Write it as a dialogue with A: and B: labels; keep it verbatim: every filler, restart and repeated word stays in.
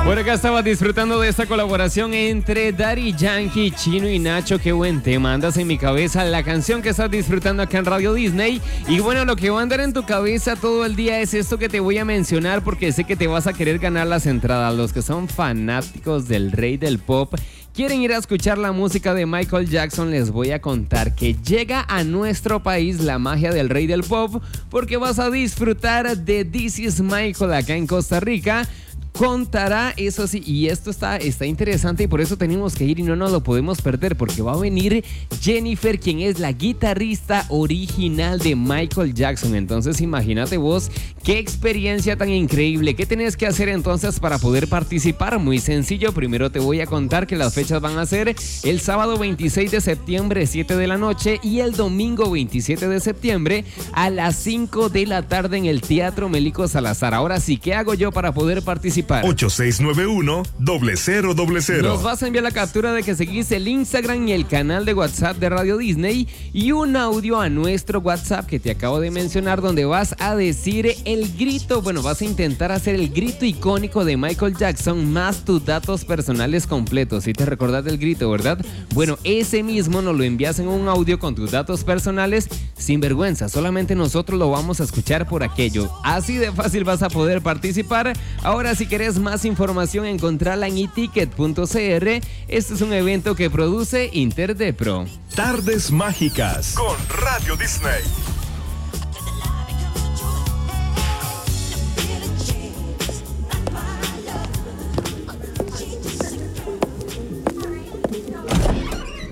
A: Por acá estaba disfrutando de esta colaboración entre Daddy Yankee, Chino y Nacho. Qué buen tema, andas en mi cabeza, la canción que estás disfrutando acá en Radio Disney. Y bueno, lo que va a andar en tu cabeza todo el día es esto que te voy a mencionar, porque sé que te vas a querer ganar las entradas. Los que son fanáticos del rey del pop, quieren ir a escuchar la música de Michael Jackson, les voy a contar que llega a nuestro país la magia del rey del pop, porque vas a disfrutar de This Is Michael acá en Costa Rica. Contará, eso sí, y esto está, está interesante y por eso tenemos que ir y no nos lo podemos perder, porque va a venir Jennifer, quien es la guitarrista original de Michael Jackson. Entonces imagínate vos qué experiencia tan increíble. ¿Qué tenés que hacer entonces para poder participar? Muy sencillo, primero te voy a contar que las fechas van a ser el sábado veintiséis de septiembre, siete de la noche, y el domingo veintisiete de septiembre a las cinco de la tarde en el Teatro Melico Salazar. Ahora sí, ¿qué hago yo para poder participar?
B: ocho seis nueve uno, cero cero cero.
A: Nos vas a enviar la captura de que seguís el Instagram y el canal de WhatsApp de Radio Disney y un audio a nuestro WhatsApp que te acabo de mencionar, donde vas a decir el grito, bueno, vas a intentar hacer el grito icónico de Michael Jackson más tus datos personales completos. Si te recordás del grito, ¿verdad? Bueno, ese mismo nos lo envías en un audio con tus datos personales sin vergüenza. Solamente nosotros lo vamos a escuchar por aquello. Así de fácil vas a poder participar. Ahora, si querés más información, encontrala en eticket punto c r. Este es un evento que produce Interdepro.
B: Tardes mágicas con Radio Disney.